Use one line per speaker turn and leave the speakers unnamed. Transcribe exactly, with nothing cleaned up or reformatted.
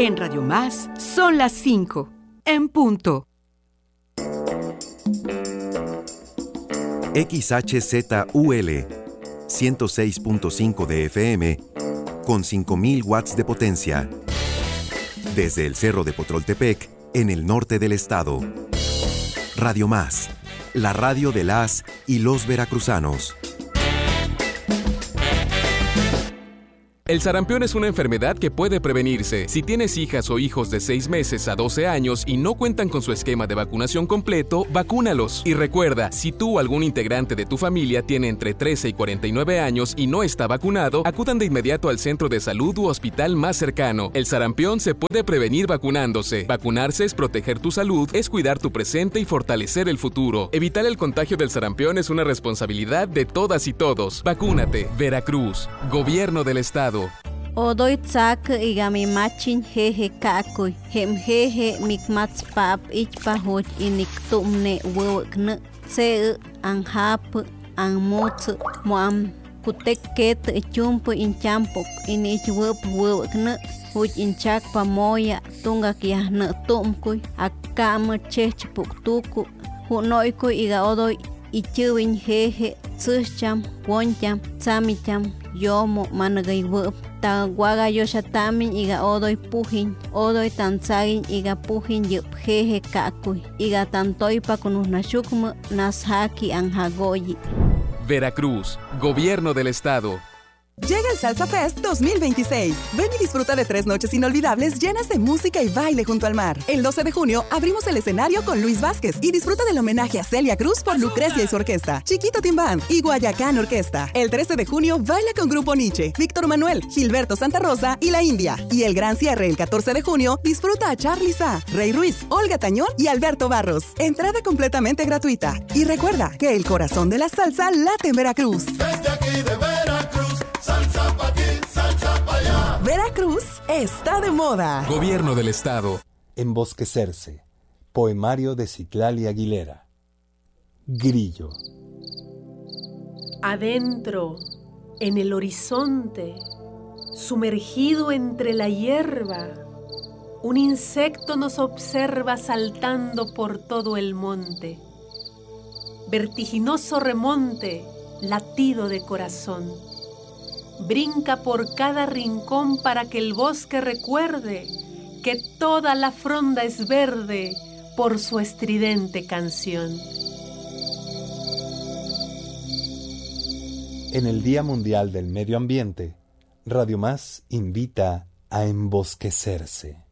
En Radio Más son las cinco, en punto.
X H Z U L ciento seis punto cinco de F M con cinco mil watts de potencia. Desde el Cerro de Potroltepec, en el norte del estado. Radio Más, la radio de las y los veracruzanos.
El sarampión es una enfermedad que puede prevenirse. Si tienes hijas o hijos de seis meses a doce años y no cuentan con su esquema de vacunación completo, vacúnalos. Y recuerda, si tú o algún integrante de tu familia tiene entre trece y cuarenta y nueve años y no está vacunado, acudan de inmediato al centro de salud u hospital más cercano. El sarampión se puede prevenir vacunándose. Vacunarse es proteger tu salud, es cuidar tu presente y fortalecer el futuro. Evitar el contagio del sarampión es una responsabilidad de todas y todos. Vacúnate. Veracruz, Gobierno del Estado.
Odoy tsak igami machin jeje kakoy hem jeje mikmats pap ichpa hoj inik tumne wewkne se anhap anmots moam kutek ket chumpo inchampok inich wep wewkne hoj inchak pamoya tunga kiahne tumkoy akam chechpuk tuku hunoykoy iga odoy ichuwin jeje tsucham woncham tsamicham yomo managay wep ta waga yoshatamin iga odoy pujin odoy tansagin iga pujin yup jeje kakuy iga tantoy pa kunusnashukmu nashaki anjagoyi.
Veracruz, Gobierno del Estado.
Llega el Salsa Fest dos mil veintiséis. Ven y disfruta de tres noches inolvidables llenas de música y baile junto al mar. El doce de junio abrimos el escenario con Luis Vázquez y disfruta del homenaje a Celia Cruz por Lucrecia y su orquesta, Chiquito Team Band y Guayacán Orquesta. El trece de junio baila con Grupo Nietzsche, Víctor Manuel, Gilberto Santa Rosa y La India. Y el gran cierre el catorce de junio disfruta a Charly Sa, Rey Ruiz, Olga Tañón y Alberto Barros. Entrada completamente gratuita. Y recuerda que el corazón de la salsa late en Veracruz.
Desde aquí de Veracruz. Salsa pa' aquí, salsa pa' allá.
Veracruz está de moda.
Gobierno del Estado.
Embosquecerse. Poemario de Citlali Aguilera. Grillo.
Adentro, en el horizonte, sumergido entre la hierba, un insecto nos observa saltando por todo el monte. Vertiginoso remonte, latido de corazón. Brinca por cada rincón para que el bosque recuerde que toda la fronda es verde por su estridente canción.
En el Día Mundial del Medio Ambiente, Radio Más invita a embosquecerse.